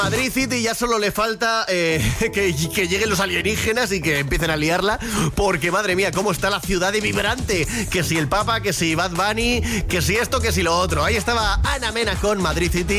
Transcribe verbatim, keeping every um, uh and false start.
Madrid City ya solo le falta eh, que, que lleguen los alienígenas y que empiecen a liarla, porque madre mía, cómo está la ciudad de vibrante. Que si el Papa, que si Bad Bunny, que si esto, que si lo otro. Ahí estaba Ana Mena con Madrid City.